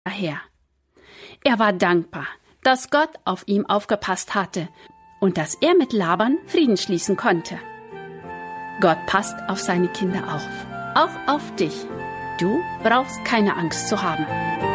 her. Er war dankbar, dass Gott auf ihm aufgepasst hatte und dass er mit Laban Frieden schließen konnte. Gott passt auf seine Kinder auf, auch auf dich. Du brauchst keine Angst zu haben.